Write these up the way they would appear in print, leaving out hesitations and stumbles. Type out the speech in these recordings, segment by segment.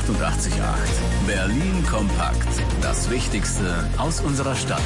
88,8. Berlin kompakt. Das Wichtigste aus unserer Stadt.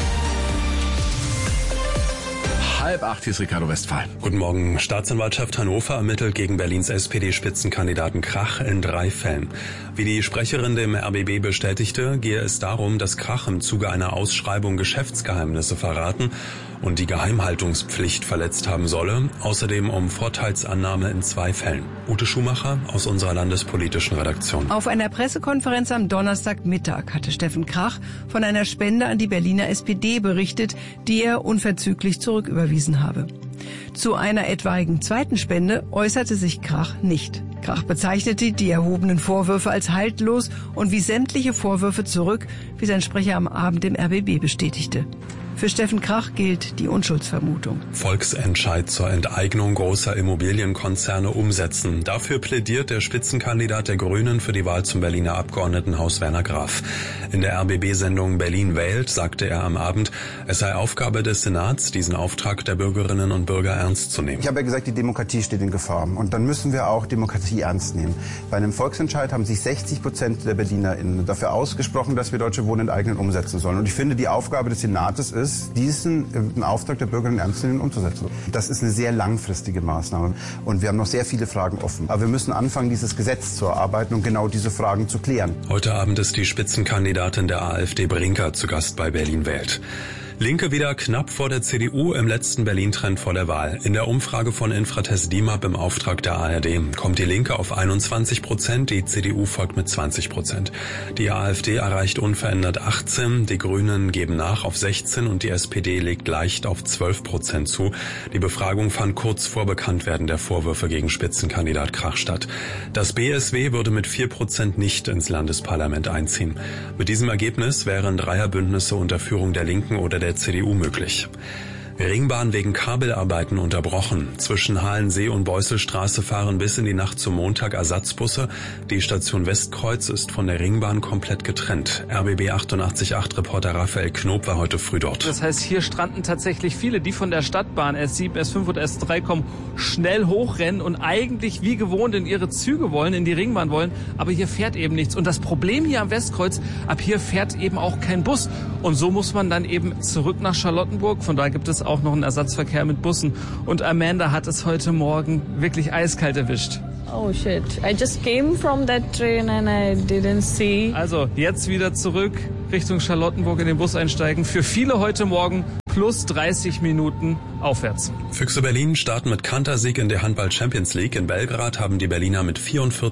7:30, hier ist Ricardo Westphal. Guten Morgen. Staatsanwaltschaft Hannover ermittelt gegen Berlins SPD-Spitzenkandidaten Krach in 3 Fällen. Wie die Sprecherin dem RBB bestätigte, gehe es darum, dass Krach im Zuge einer Ausschreibung Geschäftsgeheimnisse verraten und die Geheimhaltungspflicht verletzt haben solle. Außerdem um Vorteilsannahme in 2 Fällen. Ute Schumacher aus unserer landespolitischen Redaktion. Auf einer Pressekonferenz am Donnerstagmittag hatte Steffen Krach von einer Spende an die Berliner SPD berichtet, die er unverzüglich zurücküberwiesen habe. Zu einer etwaigen zweiten Spende äußerte sich Krach nicht. Krach bezeichnete die erhobenen Vorwürfe als haltlos und wies sämtliche Vorwürfe zurück, wie sein Sprecher am Abend im RBB bestätigte. Für Steffen Krach gilt die Unschuldsvermutung. Volksentscheid zur Enteignung großer Immobilienkonzerne umsetzen. Dafür plädiert der Spitzenkandidat der Grünen für die Wahl zum Berliner Abgeordnetenhaus Werner Graf. In der RBB-Sendung Berlin wählt sagte er am Abend, es sei Aufgabe des Senats, diesen Auftrag der Bürgerinnen und Bürger ernst zu nehmen. Ich habe ja gesagt, die Demokratie steht in Gefahr. Und dann müssen wir auch Demokratie ernst nehmen. Bei einem Volksentscheid haben sich 60% der BerlinerInnen dafür ausgesprochen, dass wir Deutsche Wohnen enteignen umsetzen sollen. Und ich finde, die Aufgabe des Senates ist, diesen Auftrag der Bürgerinnen ernst nehmen umzusetzen. Das ist eine sehr langfristige Maßnahme. Und wir haben noch sehr viele Fragen offen. Aber wir müssen anfangen, dieses Gesetz zu erarbeiten und genau diese Fragen zu klären. Heute Abend ist die Spitzenkandidatin der AfD Brinker zu Gast bei Berlin wählt. Linke wieder knapp vor der CDU im letzten Berlin-Trend vor der Wahl. In der Umfrage von Infratest DIMAP im Auftrag der ARD kommt die Linke auf 21%, die CDU folgt mit 20%. Die AfD erreicht unverändert 18%, die Grünen geben nach auf 16% und die SPD legt leicht auf 12% zu. Die Befragung fand kurz vor Bekanntwerden der Vorwürfe gegen Spitzenkandidat Krach statt. Das BSW würde mit 4% nicht ins Landesparlament einziehen. Mit diesem Ergebnis wären Dreierbündnisse unter Führung der Linken oder der CDU möglich. Ringbahn wegen Kabelarbeiten unterbrochen. Zwischen Halensee und Beusselstraße fahren bis in die Nacht zum Montag Ersatzbusse. Die Station Westkreuz ist von der Ringbahn komplett getrennt. RBB 88.8-Reporter Raphael Knob war heute früh dort. Das heißt, hier stranden tatsächlich viele, die von der Stadtbahn S7, S5 und S3 kommen, schnell hochrennen und eigentlich wie gewohnt in ihre Züge wollen, in die Ringbahn wollen. Aber hier fährt eben nichts. Und das Problem hier am Westkreuz, ab hier fährt eben auch kein Bus. Und so muss man dann eben zurück nach Charlottenburg. Von da gibt es auch noch einen Ersatzverkehr mit Bussen. Und Amanda hat es heute Morgen wirklich eiskalt erwischt. Oh shit, I just came from that train and I didn't see. Also jetzt wieder zurück Richtung Charlottenburg in den Bus einsteigen. Für viele heute Morgen plus 30 Minuten aufwärts. Füchse Berlin starten mit Kantersieg in der Handball-Champions League. In Belgrad haben die Berliner mit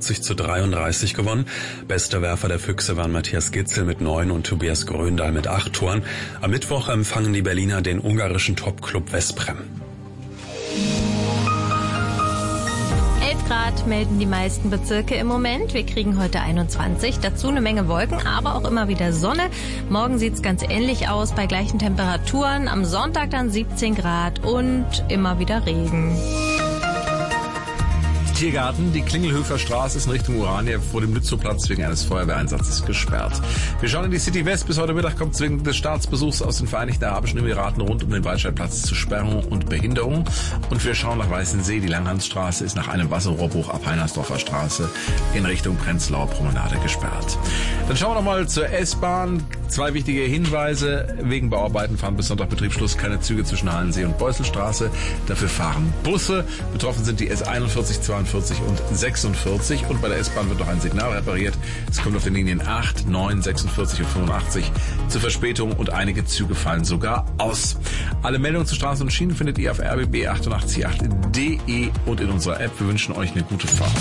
44:33 gewonnen. Bester Werfer der Füchse waren Matthias Gitzel mit 9 und Tobias Gröndahl mit 8 Toren. Am Mittwoch empfangen die Berliner den ungarischen Topclub Veszprém. 11 Grad melden die meisten Bezirke im Moment. Wir kriegen heute 21. Dazu eine Menge Wolken, aber auch immer wieder Sonne. Morgen sieht's ganz ähnlich aus bei gleichen Temperaturen. Am Sonntag dann 17 Grad und immer wieder Regen. Tiergarten, die Klingelhöfer Straße ist in Richtung Urania vor dem Lützowplatz wegen eines Feuerwehreinsatzes gesperrt. Wir schauen in die City West. Bis heute Mittag kommt es wegen des Staatsbesuchs aus den Vereinigten Arabischen Emiraten rund um den Waldsteinplatz zu Sperrungen und Behinderung. Und wir schauen nach Weißensee. Die Langhansstraße ist nach einem Wasserrohrbruch ab Heinersdorfer Straße in Richtung Prenzlauer Promenade gesperrt. Dann schauen wir nochmal zur S-Bahn. 2 wichtige Hinweise. Wegen Bauarbeiten fahren bis Sonntag Betriebsschluss keine Züge zwischen Halensee und Beusselstraße. Dafür fahren Busse. Betroffen sind die S41, 42 und 46. Und bei der S-Bahn wird noch ein Signal repariert. Es kommt auf den Linien 8, 9, 46 und 85 zu Verspätungen und einige Züge fallen sogar aus. Alle Meldungen zu Straßen und Schienen findet ihr auf rbb888.de und in unserer App. Wir wünschen euch eine gute Fahrt.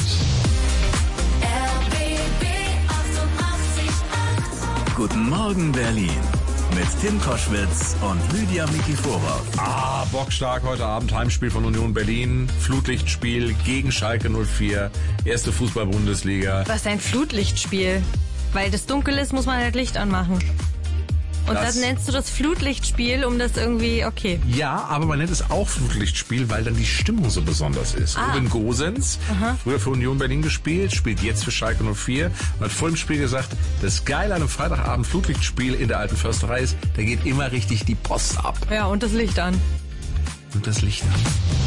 Guten Morgen Berlin mit Tim Koschwitz und Lydia Mikifora. Bockstark heute Abend. Heimspiel von Union Berlin. Flutlichtspiel gegen Schalke 04. Erste Fußball-Bundesliga. Was ein Flutlichtspiel. Weil das dunkel ist, muss man halt Licht anmachen. Und dann nennst du das Flutlichtspiel, um das irgendwie, okay. Ja, aber man nennt es auch Flutlichtspiel, weil dann die Stimmung so besonders ist. Ruben Gosens, früher für Union Berlin gespielt, spielt jetzt für Schalke 04 und hat vor dem Spiel gesagt, das Geile an einem Freitagabend Flutlichtspiel in der alten Försterei ist, da geht immer richtig die Post ab. Ja, und das Licht an. Und das Licht an.